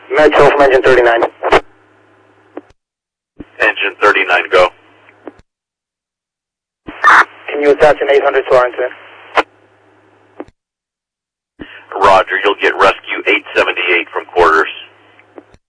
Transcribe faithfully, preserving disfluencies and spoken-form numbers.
Metro from engine thirty-nine. Engine thirty-nine, go. Can you attach an eight hundred to our incident? Roger, you'll get rescue eight seventy-eight from